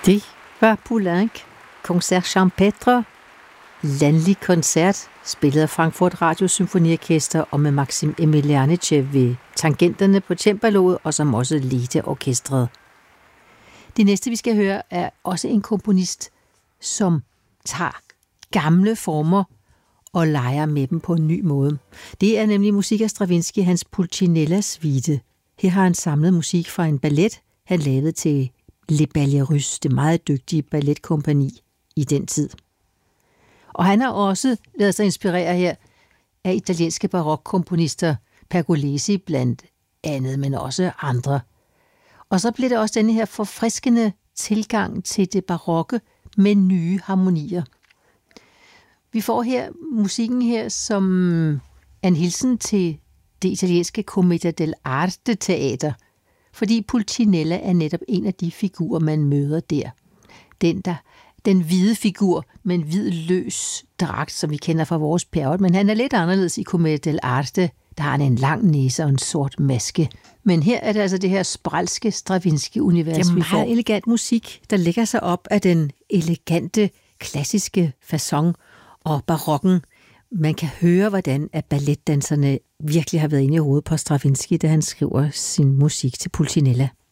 Det var Poulenc, Concert Champêtre, landlig koncert, spillet af Frankfurt Radiosymfoniorkester og med Maxim Emilianichev ved tangenterne på cembaloet, og som også ledte orkestret. Det næste, vi skal høre, er også en komponist, som tager gamle former og leger med dem på en ny måde. Det er nemlig musik af Stravinsky, hans Pulcinella-suite. Her har han samlet musik fra en ballet, han lavede til Les Ballets, det meget dygtige balletkompagni i den tid. Og han har også ladet sig inspirere her af italienske barokkomponister, Pergolesi blandt andet, men også andre. Og så blev det også denne her forfriskende tilgang til det barokke med nye harmonier. Vi får her musikken her som en hilsen til det italienske Commedia dell'arte teater, fordi Pulcinella er netop en af de figurer, man møder der. Den hvide figur med en hvid løs dragt, som vi kender fra vores Perrault, men han er lidt anderledes i Commedia dell'arte. Der har han en lang næse og en sort maske. Men her er det altså det her sprælske Stravinsky-univers, vi får. Det er meget elegant musik, der lægger sig op af den elegante, klassiske façon og barokken. Man kan høre, hvordan at balletdanserne virkelig har været inde i hovedet på Stravinsky, da han skriver sin musik til Pulcinella.